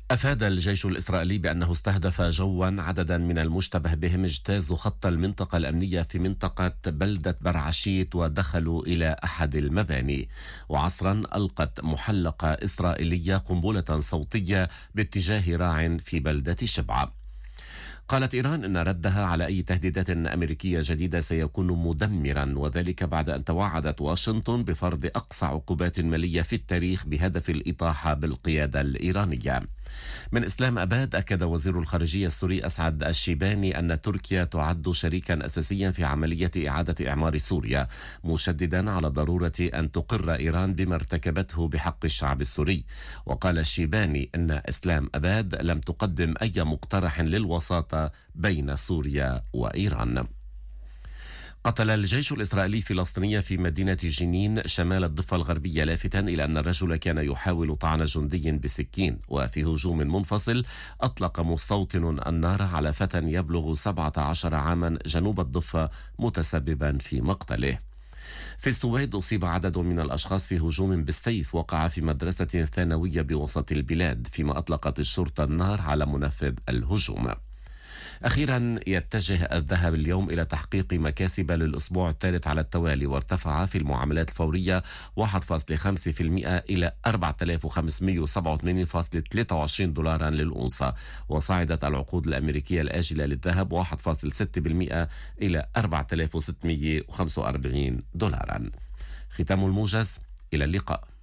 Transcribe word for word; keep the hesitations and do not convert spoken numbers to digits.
أفاد الجيش الإسرائيلي بأنه استهدف جوا عددا من المشتبه بهم اجتازوا خط المنطقة الأمنية في منطقة بلدة برعشيت ودخلوا إلى أحد المباني. وعصرا ألقت محلقة إسرائيلية قنبلة صوتية باتجاه راع في بلدة شبعة. قالت إيران أن ردها على أي تهديدات أمريكية جديدة سيكون مدمرا، وذلك بعد أن توعدت واشنطن بفرض أقصى عقوبات مالية في التاريخ بهدف الإطاحة بالقيادة الإيرانية. من إسلام أباد أكد وزير الخارجية السوري أسعد الشيباني أن تركيا تعد شريكا أساسيا في عملية إعادة إعمار سوريا، مشددا على ضرورة أن تقر إيران بما ارتكبته بحق الشعب السوري. وقال الشيباني أن إسلام أباد لم تقدم أي مقترح للوساطة بين سوريا وإيران. قتل الجيش الإسرائيلي فلسطينية في مدينة جنين شمال الضفة الغربية، لافتا إلى أن الرجل كان يحاول طعن جندي بسكين. وفي هجوم منفصل أطلق مستوطن النار على فتى يبلغ سبعة عشر عاما جنوب الضفة متسببا في مقتله. في السويد أصيب عدد من الأشخاص في هجوم بالسيف وقع في مدرسة ثانوية بوسط البلاد، فيما أطلقت الشرطة النار على منفذ الهجوم. أخيرا يتجه الذهب اليوم إلى تحقيق مكاسب للأسبوع الثالث على التوالي، وارتفع في المعاملات الفورية واحد فاصلة خمسة بالمئة إلى أربعة آلاف وخمسمئة وسبعة وثمانين فاصلة ثلاثة وعشرين دولارا للأونصة. وصعدت العقود الأمريكية الآجلة للذهب واحد فاصلة ستة بالمئة إلى أربعة آلاف وستمئة وخمسة وأربعين دولارا. ختام الموجز، إلى اللقاء.